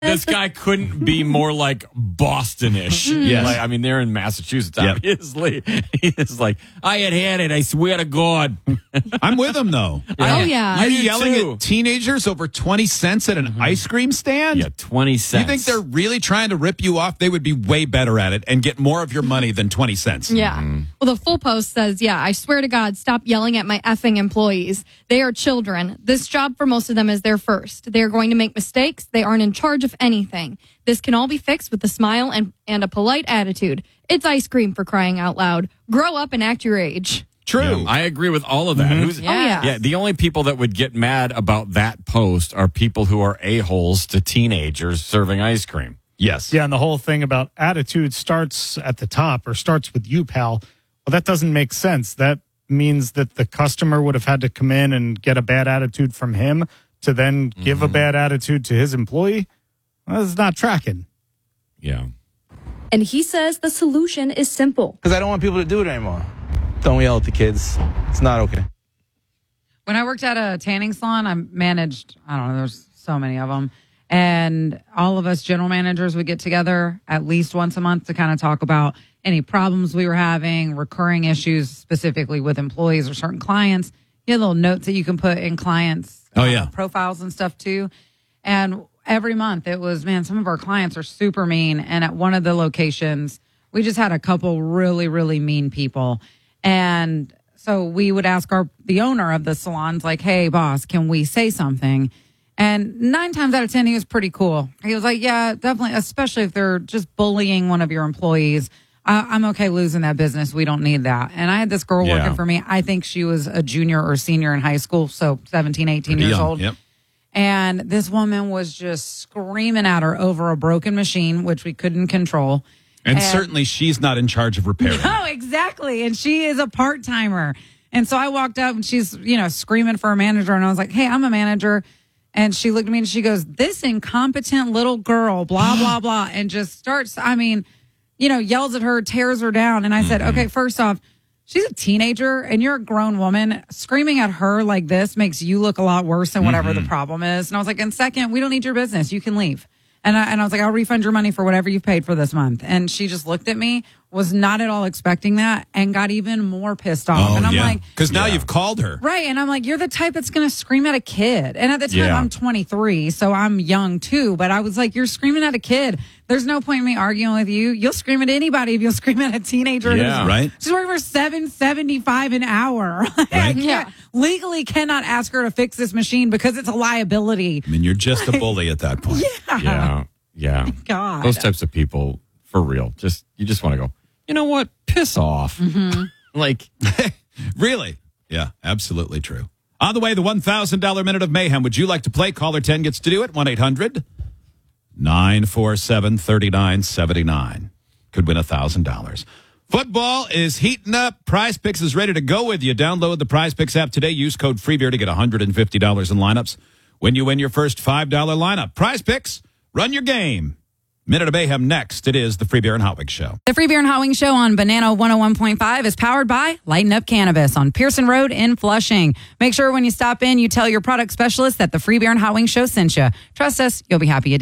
This guy couldn't be more like Boston-ish. Yes. Like, I mean, they're in Massachusetts, obviously. He is like, I had it, I swear to God. I'm with him, though. Oh, yeah. I You're do yelling too. at teenagers over 20 cents at an ice cream stand? Yeah, 20 cents. You think they're really trying to rip you off? They would be way better at it and get more of your money than 20 cents. Yeah. Well, the full post says, I swear to God, stop yelling at my effing employees. They are children. This job for most of them is their first. They are going to make mistakes. They aren't in charge of anything. This can all be fixed with a smile and a polite attitude. It's ice cream, for crying out loud. Grow up and act your age. True. Yeah, I agree with all of that. Yeah. The only people that would get mad about that post are people who are a-holes to teenagers serving ice cream. Yes. Yeah, and the whole thing about attitude starts at the top or starts with you, pal. Well, that doesn't make sense. That means that the customer would have had to come in and get a bad attitude from him to then give a bad attitude to his employee. Well, that's not tracking. Yeah. And he says the solution is simple. Because I don't want people to do it anymore. Don't yell at the kids. It's not okay. When I worked at a tanning salon, I managed, I don't know, there's so many of them. And all of us general managers would get together at least once a month to kind of talk about any problems we were having, recurring issues specifically with employees or certain clients. You have little notes that you can put in clients' profiles and stuff too. And every month it was, man, some of our clients are super mean. And at one of the locations, we just had a couple really, really mean people. And so we would ask the owner of the salons, like, hey, boss, can we say something? And 9 times out of 10, he was pretty cool. He was like, yeah, definitely, especially if they're just bullying one of your employees. I'm okay losing that business. We don't need that. And I had this girl working for me. I think she was a junior or senior in high school, so 17, 18 years old. Yep. And this woman was just screaming at her over a broken machine, which we couldn't control. And certainly she's not in charge of repairing. No, exactly. And she is a part-timer. And so I walked up and she's, screaming for a manager. And I was like, hey, I'm a manager. And she looked at me and she goes, this incompetent little girl, blah, blah, blah. And just starts, yells at her, tears her down. And I said, okay, first off, she's a teenager and you're a grown woman. Screaming at her like this makes you look a lot worse than whatever the problem is. And I was like, and second, we don't need your business. You can leave. And I was like, I'll refund your money for whatever you've paid for this month. And she just looked at me, was not at all expecting that, and got even more pissed off. And I'm like, because now you've called her. Right. And I'm like, you're the type that's going to scream at a kid. And at the time, I'm 23, so I'm young too. But I was like, you're screaming at a kid. There's no point in me arguing with you. You'll scream at anybody if you'll scream at a teenager. Yeah, right. She's working for $7.75 an hour. I legally cannot ask her to fix this machine because it's a liability. I mean, you're just a bully at that point. Yeah. God. Those types of people, for real. You just want to go, you know what? Piss off. Like, Really? Yeah, absolutely true. On the way, the $1,000 Minute of Mayhem. Would you like to play? Caller 10 gets to do it. 1-800-947-3979. Could win $1,000. Football is heating up. Prize Picks is ready to go with you. Download the Prize Picks app today. Use code FREEBEER to get $150 in lineups when you win your first $5 lineup. Prize Picks, run your game. Minute of Mayhem next. It is the Free Beer and Hot Wings Show. The Free Beer and Hot Wings Show on Banana 101.5 is powered by Lighten Up Cannabis on Pearson Road in Flushing. Make sure when you stop in, you tell your product specialist that the Free Beer and Hot Wings Show sent you. Trust us, you'll be happy you did.